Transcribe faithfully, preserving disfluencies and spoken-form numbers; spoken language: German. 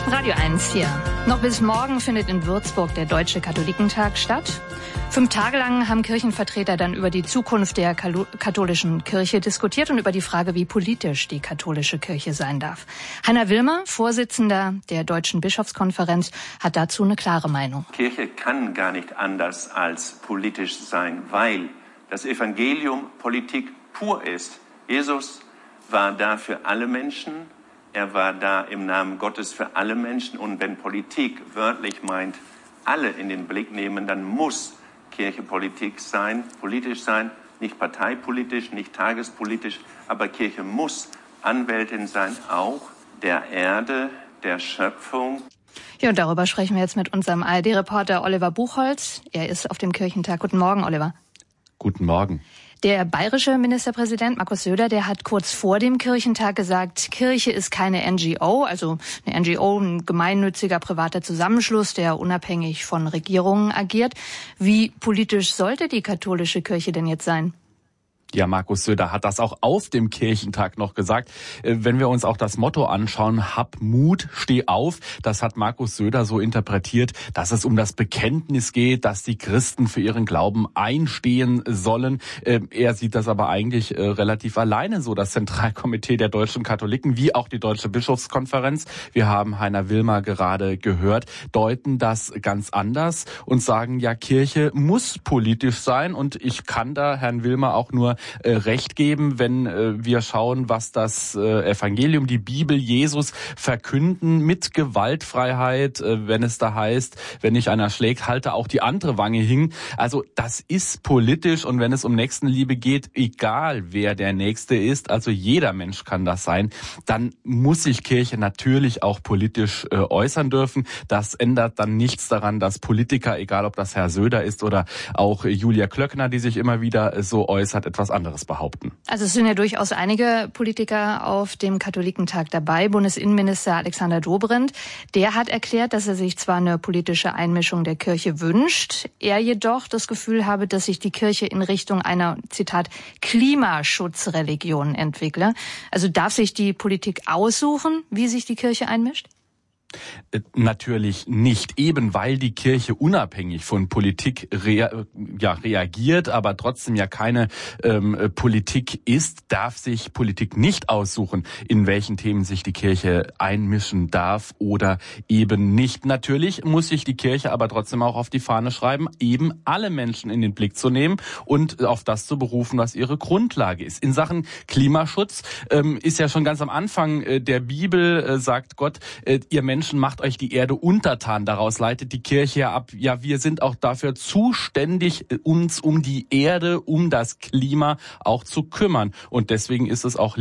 Radio eins hier. Noch bis morgen findet in Würzburg der Deutsche Katholikentag statt. Fünf Tage lang haben Kirchenvertreter dann über die Zukunft der katholischen Kirche diskutiert und über die Frage, wie politisch die katholische Kirche sein darf. Heiner Wilmer, Vorsitzender der Deutschen Bischofskonferenz, hat dazu eine klare Meinung. Kirche kann gar nicht anders als politisch sein, weil das Evangelium Politik pur ist. Jesus war da für alle Menschen. Er war da im Namen Gottes für alle Menschen. Und wenn Politik wörtlich meint, alle in den Blick nehmen, dann muss Kirche Politik sein, politisch sein, nicht parteipolitisch, nicht tagespolitisch, aber Kirche muss Anwältin sein, auch der Erde, der Schöpfung. Ja, und darüber sprechen wir jetzt mit unserem A R D-Reporter Oliver Buchholz. Er ist auf dem Kirchentag. Guten Morgen, Oliver. Guten Morgen. Der bayerische Ministerpräsident Markus Söder, der hat kurz vor dem Kirchentag gesagt, Kirche ist keine N G O, also eine N G O, ein gemeinnütziger privater Zusammenschluss, der unabhängig von Regierungen agiert. Wie politisch sollte die katholische Kirche denn jetzt sein? Ja, Markus Söder hat das auch auf dem Kirchentag noch gesagt. Wenn wir uns auch das Motto anschauen, hab Mut, steh auf, das hat Markus Söder so interpretiert, dass es um das Bekenntnis geht, dass die Christen für ihren Glauben einstehen sollen. Er sieht das aber eigentlich relativ alleine so, das Zentralkomitee der deutschen Katholiken, wie auch die Deutsche Bischofskonferenz, wir haben Heiner Wilmer gerade gehört, deuten das ganz anders und sagen, ja, Kirche muss politisch sein, und ich kann da Herrn Wilmer auch nur Äh, recht geben, wenn äh, wir schauen, was das äh, Evangelium, die Bibel, Jesus verkünden mit Gewaltfreiheit, äh, wenn es da heißt, wenn dich einer schlägt, halte auch die andere Wange hin. Also das ist politisch, und wenn es um Nächstenliebe geht, egal wer der Nächste ist, also jeder Mensch kann das sein, dann muss sich Kirche natürlich auch politisch äh, äußern dürfen. Das ändert dann nichts daran, dass Politiker, egal ob das Herr Söder ist oder auch äh, Julia Klöckner, die sich immer wieder äh, so äußert, etwas anderes behaupten. Also es sind ja durchaus einige Politiker auf dem Katholikentag dabei. Bundesinnenminister Alexander Dobrindt, der hat erklärt, dass er sich zwar eine politische Einmischung der Kirche wünscht, er jedoch das Gefühl habe, dass sich die Kirche in Richtung einer, Zitat, Klimaschutzreligion entwickle. Also darf sich die Politik aussuchen, wie sich die Kirche einmischt? Natürlich nicht, eben weil die Kirche unabhängig von Politik rea- ja, reagiert, aber trotzdem ja keine ähm, Politik ist, darf sich Politik nicht aussuchen, in welchen Themen sich die Kirche einmischen darf oder eben nicht. Natürlich muss sich die Kirche aber trotzdem auch auf die Fahne schreiben, eben alle Menschen in den Blick zu nehmen und auf das zu berufen, was ihre Grundlage ist. In Sachen Klimaschutz ähm, ist ja schon ganz am Anfang äh, der Bibel, äh, sagt Gott, äh, ihr Menschen macht euch die Erde untertan. Daraus leitet die Kirche ja ab, ja, wir sind auch dafür zuständig, uns um die Erde, um das Klima auch zu kümmern. Und deswegen ist es auch